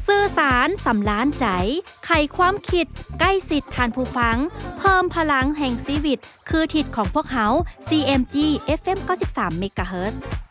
สื่อสารสำล้านใจไขความคิดใกล้สิทธิ์ทานผู้ฟังเพิ่มพลังแห่งชีวิตคือทิศของพวกเขา CMG FM 93 MHz